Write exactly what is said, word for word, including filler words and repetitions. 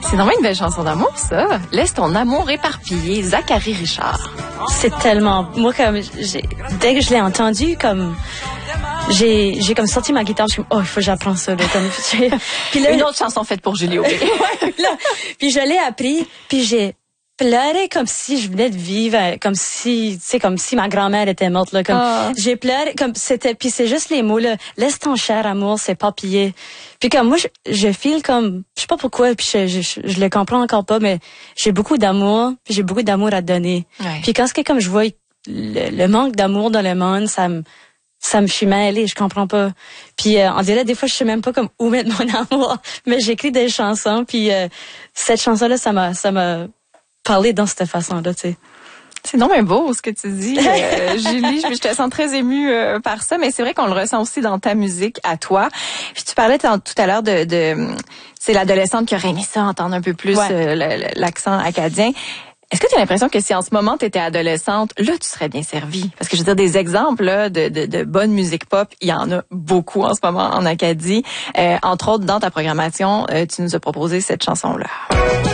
C'est vraiment une belle chanson d'amour, ça. Laisse ton amour éparpillé, Zachary Richard. C'est tellement... Moi, comme... J'ai, dès que je l'ai entendu, comme... J'ai, j'ai comme sorti ma guitare, je suis comme, oh, il faut que j'apprenne ça, là, comme... Puis là, une autre chanson faite pour Julie Aubry. Ouais, là, puis je l'ai appris, puis j'ai pleuré comme si je venais de vivre, comme si, tu sais, comme si ma grand-mère était morte, là, comme, oh. J'ai pleuré, comme c'était, puis c'est juste les mots, là, laisse ton cher amour s'éparpiller. Puis comme moi, je, je file comme, je sais pas pourquoi, puis je, je, je, je le comprends encore pas, mais j'ai beaucoup d'amour, puis j'ai beaucoup d'amour à donner. Ouais. Puis quand c'est comme je vois le, le manque d'amour dans le monde, ça me, ça me fait mêler, je comprends pas. Puis euh, on dirait des fois je sais même pas comme où mettre mon amour, mais j'écris des chansons, puis euh, cette chanson-là, ça m'a, ça m'a parler dans cette façon-là, tu sais. C'est non mais beau ce que tu dis, euh, Julie. Je, je te sens très émue euh, par ça, mais c'est vrai qu'on le ressent aussi dans ta musique à toi. Puis tu parlais tout à l'heure de, de c'est l'adolescente qui aurait aimé ça, entendre un peu plus ouais. euh, l'accent acadien. Est-ce que tu as l'impression que si en ce moment tu étais adolescente, là tu serais bien servie? Parce que je veux dire, des exemples là, de, de, de bonne musique pop, il y en a beaucoup en ce moment en Acadie. Euh, entre autres, dans ta programmation, euh, tu nous as proposé cette chanson-là.